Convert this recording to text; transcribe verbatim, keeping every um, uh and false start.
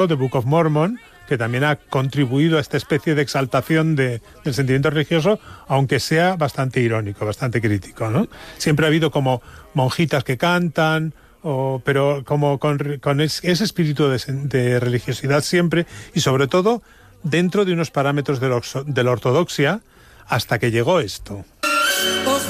The Book of Mormon, que también ha contribuido a esta especie de exaltación de, del sentimiento religioso, aunque sea bastante irónico, bastante crítico, ¿no? Siempre ha habido como monjitas que cantan, o, pero como con, con ese espíritu de, de religiosidad siempre, y sobre todo dentro de unos parámetros de, lo, de la ortodoxia, hasta que llegó esto.